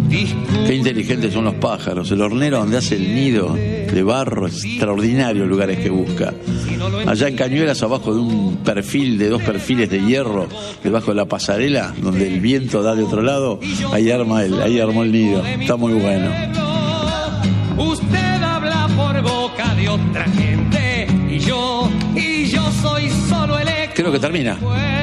Qué inteligentes son los pájaros. El hornero donde hace el nido de barro, es extraordinario lugares que busca. Allá en Cañuelas, abajo de un perfil, de 2 perfiles de hierro, debajo de la pasarela, donde el viento da de otro lado, ahí armó el nido. Está muy bueno. Usted habla por boca de otra gente y yo soy solo el eco. Creo que termina.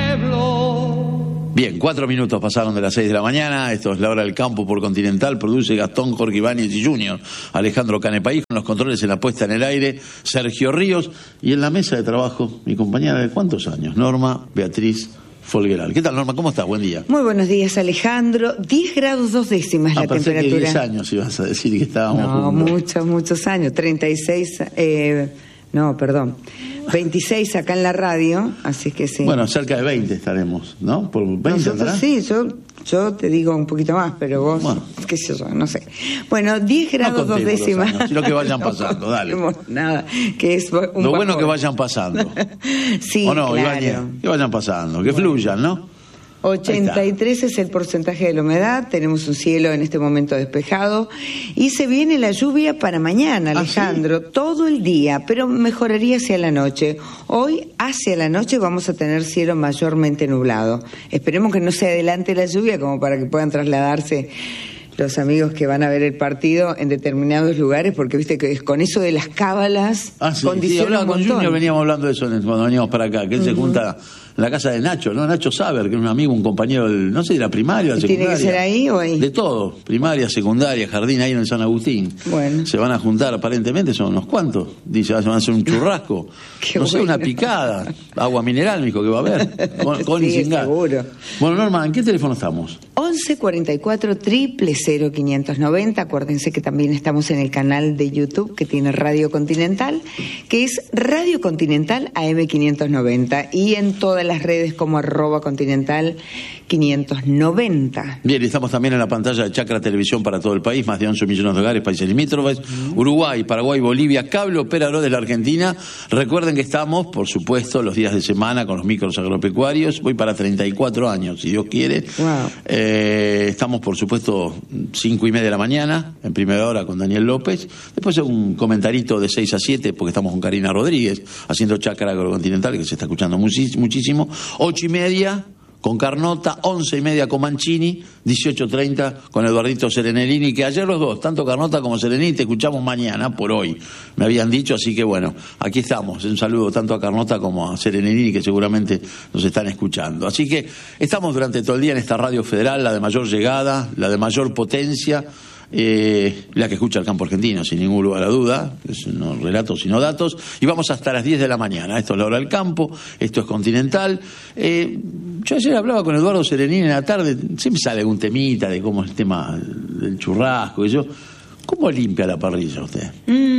Bien, 4 minutos pasaron de las 6 de la mañana. Esto es La Hora del Campo por Continental. Produce Gastón Jorge Ibáñez y Junior. Alejandro Canepaís con los controles en la puesta en el aire. Sergio Ríos. Y en la mesa de trabajo, mi compañera de ¿cuántos años? Norma Beatriz Folgueral. ¿Qué tal, Norma? ¿Cómo estás? Buen día. Muy buenos días, Alejandro. 10 grados 2 décimas la temperatura. Que 10 años ibas a decir que estábamos juntos. Muchos años. 36... no, perdón. 26 acá en la radio, así que sí. Bueno, cerca de 20 estaremos, ¿no? ¿Por 20 nosotros sí, yo te digo un poquito más, pero vos, bueno, qué sé yo, no sé. Bueno, 10 grados 2 décimas. Años, sino que vayan pasando, dale. Nada, que es un lo bueno que vayan pasando. Sí, ¿o no, claro. Ibáñez? Que vayan pasando, que fluyan, ¿no? 83 es el porcentaje de la humedad, tenemos un cielo en este momento despejado y se viene la lluvia para mañana, Alejandro, ¿sí? Todo el día, pero mejoraría hacia la noche. Hoy hacia la noche vamos a tener cielo mayormente nublado. Esperemos que no se adelante la lluvia como para que puedan trasladarse los amigos que van a ver el partido en determinados lugares, porque viste que con eso de las cábalas condiciona un montón. Con Junior veníamos hablando de eso cuando veníamos para acá, que él se junta en la casa de Nacho, ¿no? Nacho Saber, que es un amigo, un compañero del, no sé, de la primaria, de la secundaria. ¿Tiene que ser ahí o ahí? De todo, primaria, secundaria, jardín, ahí en el San Agustín. Bueno. Se van a juntar aparentemente, son unos cuantos. Dice, van a hacer un churrasco. No sé, una picada. Agua mineral, me dijo que va a haber. Con sí, y sin gas. Seguro. Bueno, Norma, ¿en qué teléfono estamos? 11 44 000 590. Acuérdense que también estamos en el canal de YouTube que tiene Radio Continental, que es Radio Continental AM 590, y en todas las redes como @Continental 590. Bien, estamos también en la pantalla de Chacra Televisión para todo el país, más de 11 millones de hogares, países limítrofes, Uruguay, Paraguay, Bolivia, cable operador de la Argentina. Recuerden que estamos, por supuesto, los días de semana con los micros agropecuarios. Voy para 34 años, si Dios quiere. Wow. Estamos, por supuesto, 5:30 de la mañana, en primera hora con Daniel López. Después un comentarito de 6 a 7, porque estamos con Karina Rodríguez, haciendo Chacra Agrocontinental, que se está escuchando muchísimo. 8:30 con Carnota, 11:30 con Mancini, 18:30 con Eduardito Serenelini, que ayer los dos, tanto Carnota como Serenini, te escuchamos mañana por hoy, me habían dicho, así que bueno, aquí estamos. Un saludo tanto a Carnota como a Serenelini, que seguramente nos están escuchando. Así que estamos durante todo el día en esta radio federal, la de mayor llegada, la de mayor potencia, la que escucha el campo argentino, sin ningún lugar a duda, no relatos sino datos, y vamos hasta las 10 de la mañana. Esto es La Hora del Campo, esto es Continental. Yo ayer hablaba con Eduardo Serenini en la tarde, siempre sale algún temita de cómo es el tema del churrasco y yo. ¿Cómo limpia la parrilla usted?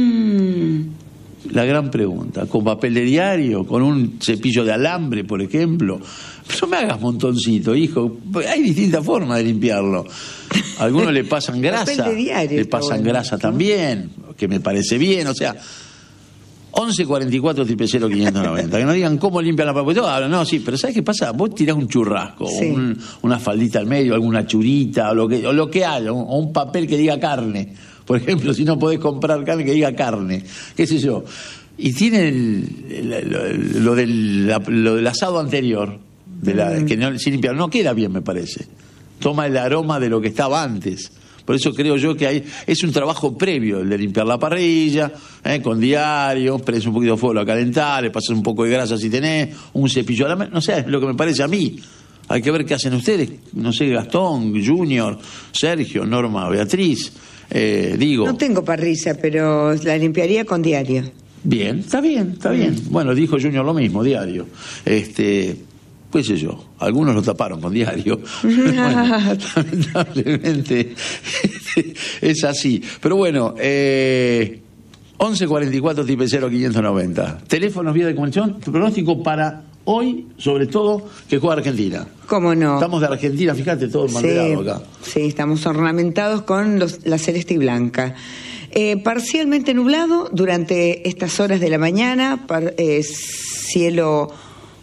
La gran pregunta, ¿con papel de diario? ¿Con un cepillo de alambre, por ejemplo? No me hagas montoncito, hijo. Hay distintas formas de limpiarlo. A algunos le pasan grasa, papel de diario, le pasan grasa también, que me parece bien, o sea... 11 44 000 590. Que no digan cómo limpian la parrilla. No, sí, pero ¿sabes qué pasa? Vos tirás un churrasco, sí, una faldita al medio, alguna churita, o lo que haya, o un papel que diga carne. Por ejemplo, si no podés comprar carne, que diga carne, qué sé yo. Y tiene lo del asado anterior, que no, sin limpiar, no queda bien, me parece. Toma el aroma de lo que estaba antes. Por eso creo yo que es un trabajo previo el de limpiar la parrilla, con diario, prendés un poquito de fuego a calentar, le pasas un poco de grasa si tenés, un cepillo a la mano, no sé, es lo que me parece a mí. Hay que ver qué hacen ustedes, no sé, Gastón, Junior, Sergio, Norma, Beatriz, digo. No tengo parrilla, pero la limpiaría con diario. Bien, está bien. Bueno, dijo Junior lo mismo, diario. Pues sé yo, algunos lo taparon con diario. Bueno, lamentablemente es así. Pero bueno, 11 44 000 590. Teléfonos, vía de comunicación, pronóstico para hoy, sobre todo, que juega Argentina. ¿Cómo no? Estamos de Argentina, fíjate, todo banderado acá. Sí, estamos ornamentados con la celeste y blanca. Parcialmente nublado durante estas horas de la mañana, cielo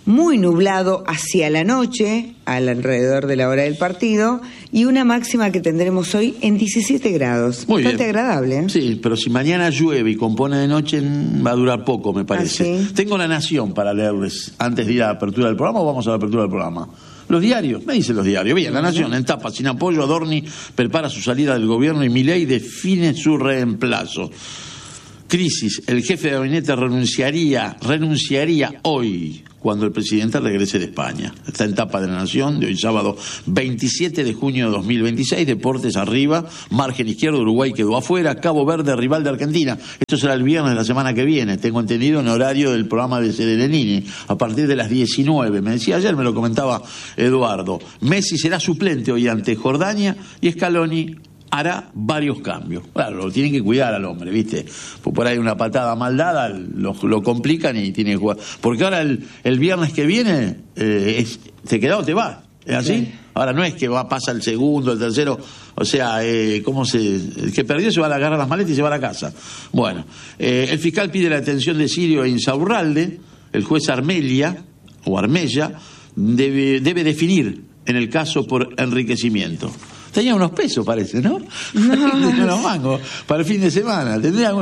muy nublado hacia la noche, alrededor de la hora del partido, y una máxima que tendremos hoy en 17 grados. Muy bastante bien. Agradable, ¿eh? Sí, pero si mañana llueve y compone de noche, va a durar poco, me parece. ¿Ah, sí? Tengo La Nación para leerles antes de ir a la apertura del programa, o vamos a la apertura del programa. Los diarios, me dicen los diarios. Bien, La Nación, en tapa, sin apoyo, Adorni prepara su salida del gobierno y Milei define su reemplazo. Crisis, el jefe de gabinete renunciaría hoy, cuando el presidente regrese de España. Está en tapa de La Nación, de hoy sábado 27 de junio de 2026, deportes arriba, margen izquierdo, Uruguay quedó afuera, Cabo Verde, rival de Argentina. Esto será el viernes de la semana que viene, tengo entendido, en horario del programa de Serenini, a partir de las 19. Me decía ayer, me lo comentaba Eduardo. Messi será suplente hoy ante Jordania y Scaloni hará varios cambios. Claro, lo tienen que cuidar al hombre, ¿viste? Pues por ahí una patada mal dada lo complican y tiene que jugar. Porque ahora el viernes que viene te queda o te vas. ¿Es así? Sí. Ahora no es que pasa el segundo, el tercero. O sea, el que perdió se va a agarrar las maletas y se va a la casa. Bueno, el fiscal pide la detención de Sirio e Insaurralde. El juez Armella debe definir en el caso por enriquecimiento. Tenía unos pesos, parece, ¿no? Tenía unos mangos para el fin de semana.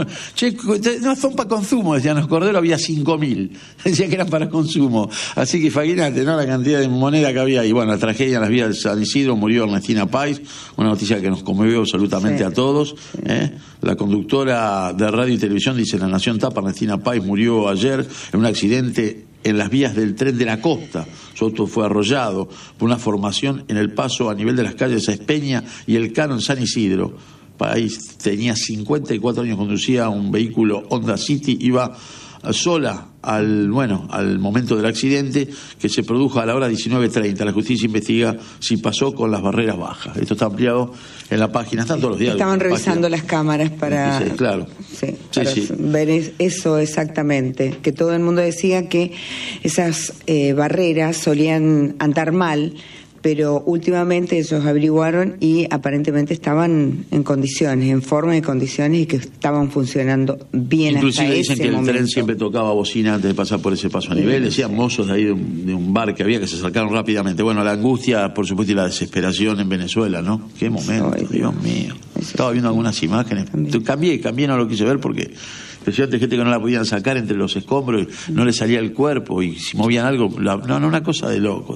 No son para consumo, decían los corderos, había 5.000. Decían que eran para consumo. Así que imagínate, ¿no? La cantidad de moneda que había ahí. Bueno, la tragedia en las vías de San Isidro, murió Ernestina Páez, una noticia que nos conmovió absolutamente a todos. La conductora de radio y televisión dice, La Nación tapa, Ernestina Páez murió ayer en un accidente en las vías del tren de la costa. Su auto fue arrollado por una formación en el paso a nivel de las calles Espeña y El Cano en San Isidro. País tenía 54 años, conducía un vehículo Honda City, iba sola al momento del accidente, que se produjo a la hora 19:30. La justicia investiga si pasó con las barreras bajas. Esto está ampliado en la página, están todos los días. Estaban revisando las cámaras para, claro. para ver eso exactamente, que todo el mundo decía que esas barreras solían andar mal, pero últimamente ellos averiguaron y aparentemente estaban en condiciones, en forma de condiciones, y que estaban funcionando bien. Inclusive hasta dicen ese que el momento. tren siempre tocaba bocina antes de pasar por ese paso a nivel. Decían mozos de ahí de un bar que había, que se acercaron rápidamente. Bueno, la angustia, por supuesto, y la desesperación en Venezuela, ¿no? Qué momento, Dios mío. Estaba viendo algunas imágenes. Cambié, no lo quise ver porque impresionante, gente que no la podían sacar entre los escombros, no le salía el cuerpo, y si movían algo, una cosa de locos.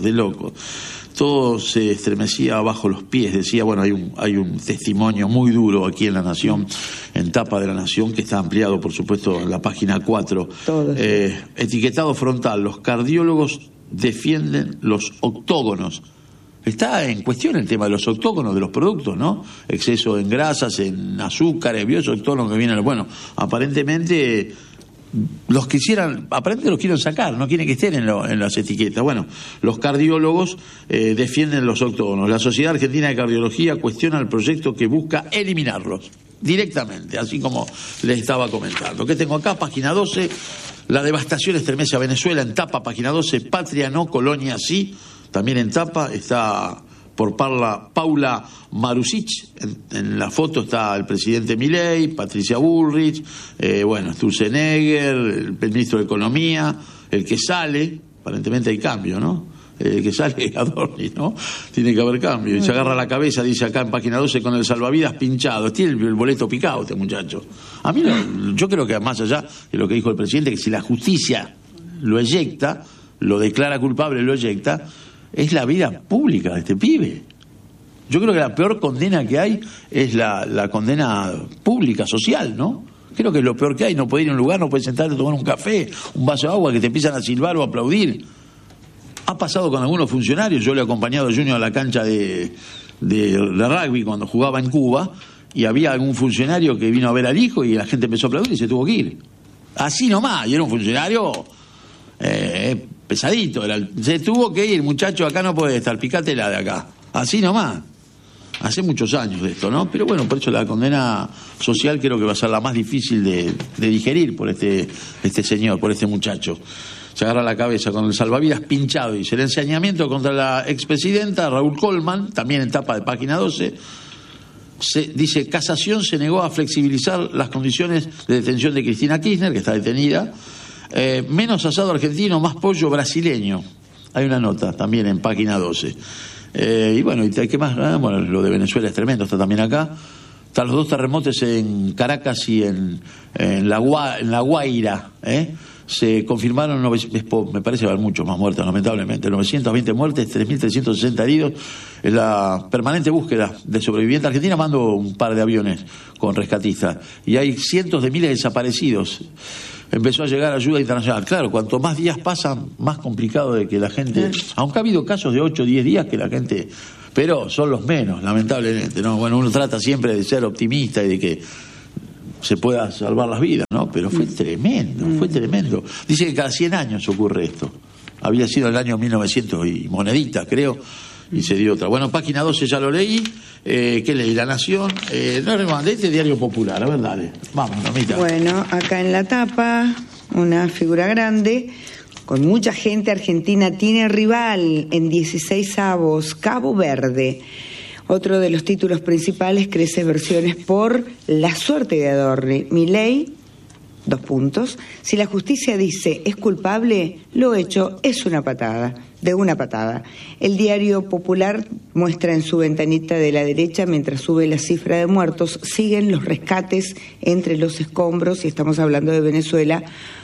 Todo se estremecía bajo los pies. Decía, bueno, hay un testimonio muy duro aquí en La Nación, en tapa de La Nación, que está ampliado, por supuesto, en la página 4. Etiquetado frontal, los cardiólogos defienden los octógonos. Está en cuestión el tema de los octógonos de los productos, ¿no? Exceso en grasas, en azúcares, esos octógonos que vienen. Bueno, aparentemente los quieren sacar, no quieren que estén en las etiquetas. Bueno, los cardiólogos defienden los octógonos. La Sociedad Argentina de Cardiología cuestiona el proyecto que busca eliminarlos directamente, así como les estaba comentando. ¿Qué tengo acá? Página 12. La devastación estremece a Venezuela, en tapa, página 12. Patria no, Colonia sí. También en tapa está por Paula Marusic. En la foto está el presidente Milei, Patricia Bullrich, Sturzenegger, el ministro de Economía, el que sale, aparentemente hay cambio, ¿no? El que sale es Adorni, ¿no? Tiene que haber cambio. Y se agarra la cabeza, dice acá en página 12, con el salvavidas pinchado. Tiene el boleto picado este muchacho. A mí yo creo que más allá de lo que dijo el presidente, que si la justicia lo eyecta, lo declara culpable, lo eyecta, es la vida pública de este pibe. Yo creo que la peor condena que hay es la condena pública, social, ¿no? Creo que es lo peor que hay. No puedes ir a un lugar, no puedes sentarte a tomar un café, un vaso de agua, que te empiezan a silbar o a aplaudir. Ha pasado con algunos funcionarios. Yo le he acompañado a Junior a la cancha de rugby cuando jugaba en Cuba, y había algún funcionario que vino a ver al hijo y la gente empezó a aplaudir y se tuvo que ir. Así nomás, y era un funcionario pesadito, se tuvo que ir, muchacho, acá no puede estar, picátela de acá. Así nomás. Hace muchos años de esto, ¿no? Pero bueno, por eso la condena social creo que va a ser la más difícil de digerir por este señor, por este muchacho. Se agarra la cabeza con el salvavidas pinchado. Dice, el ensañamiento contra la expresidenta Raúl Colman, también en tapa de página 12, dice, Casación se negó a flexibilizar las condiciones de detención de Cristina Kirchner, que está detenida. Menos asado argentino, más pollo brasileño. Hay una nota también en página 12. Y bueno, ¿y qué más? Bueno, lo de Venezuela es tremendo, está también acá. Están los 2 terremotos en Caracas y en La Guaira. Se confirmaron, me parece que hay muchos más muertos, lamentablemente. 920 muertes, 3.360 heridos. En la permanente búsqueda de sobrevivientes argentina mando un par de aviones con rescatistas. Y hay cientos de miles de desaparecidos. Empezó a llegar ayuda internacional. Claro, cuanto más días pasan, más complicado de que la gente... Aunque ha habido casos de 8 o 10 días que la gente... Pero son los menos, lamentablemente, ¿no? Bueno, uno trata siempre de ser optimista y de que se pueda salvar las vidas, ¿no? Pero fue tremendo, fue tremendo. Dice que cada 100 años ocurre esto. Había sido el año 1900 y monedita, creo, y se dio otra. Bueno, página 12 ya lo leí. ¿Qué leí? La Nación. No remandé este Diario Popular. A ver, dale. Vamos, mamita. Bueno, acá en la tapa, una figura grande, con mucha gente. Argentina tiene rival en 16avos, Cabo Verde. Otro de los títulos principales, crece versiones por la suerte de Adorni. Milei, 2 puntos. Si la justicia dice es culpable, lo hecho es una patada, de una patada. El Diario Popular muestra en su ventanita de la derecha, mientras sube la cifra de muertos, siguen los rescates entre los escombros, y estamos hablando de Venezuela,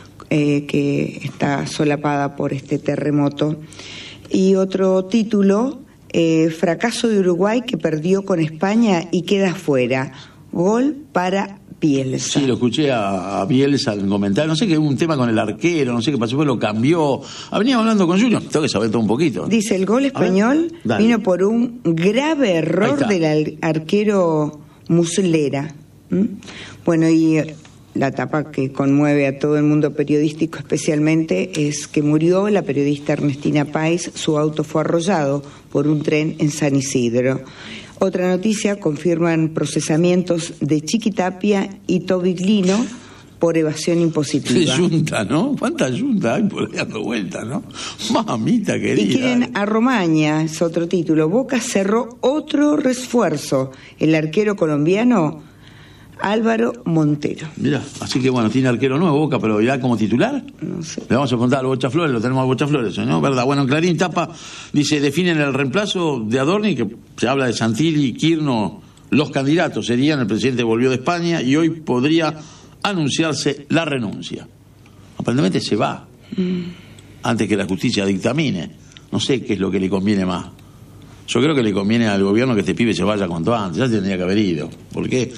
que está solapada por este terremoto. Y otro título, fracaso de Uruguay, que perdió con España y queda fuera. Gol para Bielsa. Sí, lo escuché a Bielsa en comentario. No sé qué, un tema con el arquero, no sé qué pasó, lo cambió. Venía hablando con Junior, tengo que saber todo un poquito. Dice, el gol español vino por un grave error del arquero Muslera. Bueno, y la tapa que conmueve a todo el mundo periodístico especialmente es que murió la periodista Ernestina Páez. Su auto fue arrollado por un tren en San Isidro. Otra noticia, confirman procesamientos de Chiquitapia y Tobiglino por evasión impositiva. Qué yunta, ¿no? ¿Cuántas yuntas hay por ahí dando vueltas, no? Mamita querida. Y quieren a Romaña, es otro título. Boca cerró otro refuerzo. El arquero colombiano Álvaro Montero. Mirá, así que bueno, tiene arquero nuevo Boca, pero ¿irá como titular? No sé. Le vamos a contar al Bocha Flores, lo tenemos al Bocha Flores, ¿no? ¿Verdad? Bueno, en Clarín tapa, dice, definen el reemplazo de Adorni, que se habla de Santilli, Quirno, los candidatos serían, el presidente volvió de España y hoy podría anunciarse la renuncia. Aparentemente se va, antes que la justicia dictamine. No sé qué es lo que le conviene más. Yo creo que le conviene al gobierno que este pibe se vaya cuanto antes, ya tendría que haber ido. ¿Por qué?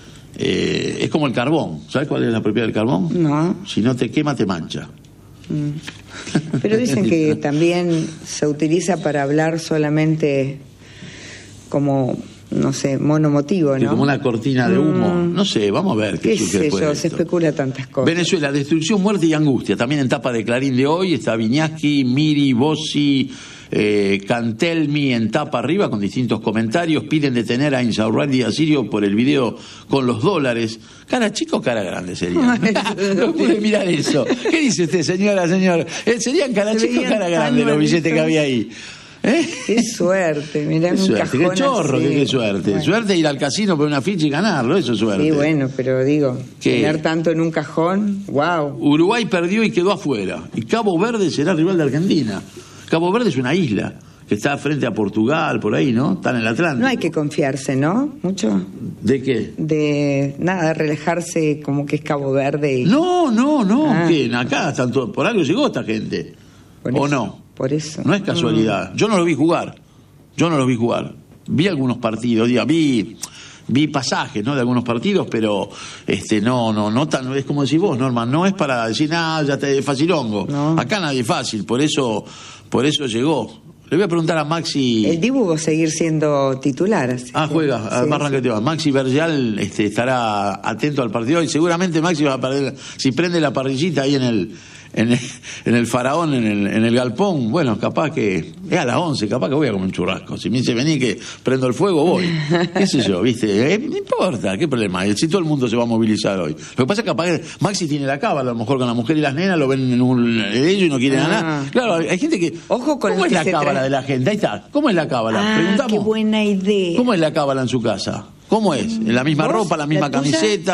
Es como el carbón. ¿Sabes cuál es la propiedad del carbón? No. Si no te quema, te mancha. Pero dicen que también se utiliza para hablar solamente como, no sé, monomotivo, ¿no? Como una cortina de humo. No sé, vamos a ver qué sé yo, se especula tantas cosas. Venezuela, destrucción, muerte y angustia. También en tapa de Clarín de hoy está Viñaski, Miri, Bossi, Cantelmi en tapa arriba con distintos comentarios. Piden detener a Insaurralde y a Sirio por el video con los dólares. ¿Cara chica o cara grande sería? No pude mirar eso. ¿Qué dice usted, señora, señor? ¿Serían cara chica o cara grande los billetes que había ahí? Qué suerte, mirá, un cajón. Qué chorro, qué suerte. Bueno. Suerte ir al casino por una ficha y ganarlo, eso es suerte. Sí, bueno, pero digo, tener tanto en un cajón, wow. Uruguay perdió y quedó afuera. Y Cabo Verde será rival de Argentina. Cabo Verde es una isla que está frente a Portugal, por ahí, ¿no? Está en el Atlántico. No hay que confiarse, ¿no? Mucho. ¿De qué? De nada, relajarse como que es Cabo Verde. Y... No. ¿Qué? Acá están todos, por algo llegó esta gente. ¿O no? Por eso. No es casualidad. Yo no lo vi jugar. Vi algunos partidos, vi pasajes, ¿no? De algunos partidos, pero no tan, es como decís vos, Norma, no es para decir nada, ya te facilongo. No. Acá nadie es fácil, por eso llegó. Le voy a preguntar a Maxi. El Dibu va a seguir siendo titular. Así juega, sí, además arranque va. Maxi Bergial estará atento al partido y seguramente Maxi va a perder, si prende la parrillita ahí en el Faraón, en el galpón, bueno, capaz que es a las 11, capaz que voy a comer un churrasco. Si me dice vení que prendo el fuego, voy. ¿Qué sé yo? ¿Viste? No importa, ¿qué problema hay? Si todo el mundo se va a movilizar hoy. Lo que pasa es que capaz que Maxi tiene la cábala, a lo mejor con la mujer y las nenas lo ven en ellos y no quieren ganar. Claro, hay gente que... Ojo con ¿Cómo es la cábala de la gente? Ahí está. ¿Cómo es la cábala? Preguntamos. Qué buena idea. ¿Cómo es la cábala en su casa? ¿Cómo es? ¿En la misma ropa, la misma camiseta?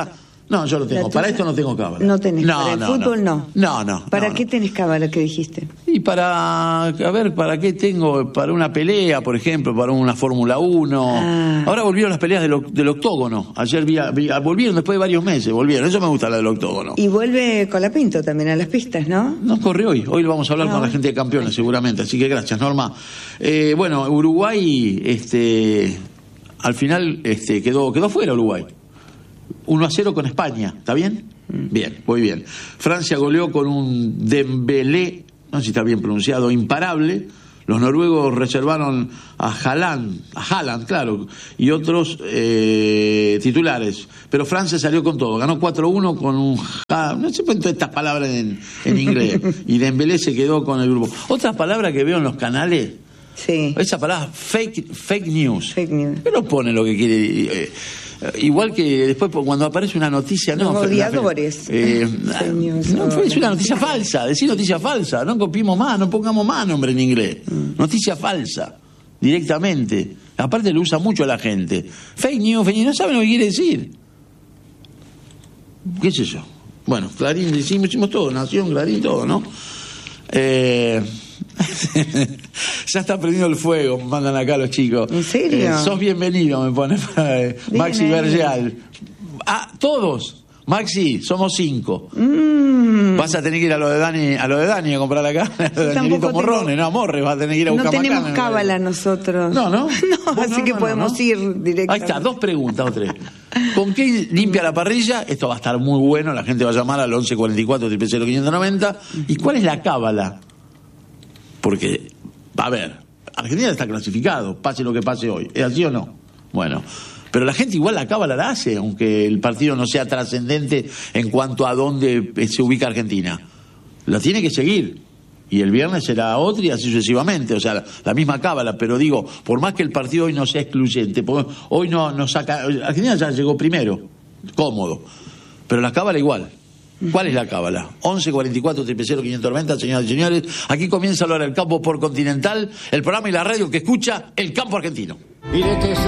No, yo lo tengo. Para esto no tengo cábala. No tenés. Para el fútbol no. No. ¿Para qué tenés cábala, que dijiste? Y para ¿para qué tengo? Para una pelea, por ejemplo, para una Fórmula 1. Ahora volvieron las peleas del octógono. Ayer volvieron después de varios meses, volvieron. Eso me gusta, la del octógono. Y vuelve Colapinto también a las pistas, ¿no? No corre hoy. Hoy lo vamos a hablar con la gente de Campeones, seguramente. Así que gracias, Norma. Bueno, Uruguay, al final quedó fuera Uruguay. 1-0 con España, ¿está bien? Bien, muy bien. Francia goleó con un Dembélé, no sé si está bien pronunciado, imparable. Los noruegos reservaron a Haaland, claro, y otros titulares. Pero Francia salió con todo, ganó 4-1 con un... no sé todas estas palabras en inglés. Y Dembélé se quedó con el grupo. Otra palabra que veo en los canales... Sí. Esa palabra fake news. Fake news. Pero pone lo que quiere. Igual que después cuando aparece una noticia, los odiadores. Es una noticia falsa. Decir noticia falsa. No copiemos más, no pongamos más nombre en inglés. Noticia falsa. Directamente. Aparte lo usa mucho la gente. Fake news, no saben lo que quiere decir. ¿Qué es eso? Bueno, Clarín, hicimos todo, Nación, Clarín, todo, ¿no? Ya está prendiendo el fuego, me mandan acá los chicos. ¿En serio? Sos bienvenido, me pone Maxi Bergeal. Todos. Maxi, somos 5. Vas a tener que ir a lo de Dani a comprar acá. Danielito Morrones, Morres, vas a tener que ir a buscar. No tenemos cábala nosotros. No, así que podemos ir directamente. Ahí está, 2 preguntas o 3. ¿Con qué limpia la parrilla? Esto va a estar muy bueno, la gente va a llamar al 1144-00590. ¿Y cuál es la cábala? Porque, a ver, Argentina está clasificado, pase lo que pase hoy. ¿Es así o no? Bueno, pero la gente igual la cábala la hace, aunque el partido no sea trascendente en cuanto a dónde se ubica Argentina. La tiene que seguir. Y el viernes será otra y así sucesivamente. O sea, la misma cábala, pero digo, por más que el partido hoy no sea excluyente, hoy no saca... Argentina ya llegó primero, cómodo. Pero la cábala igual. ¿Cuál es la cábala? 1144-00590, señoras y señores. Aquí comienza Hora del Campo por Continental, el programa y la radio que escucha el campo argentino.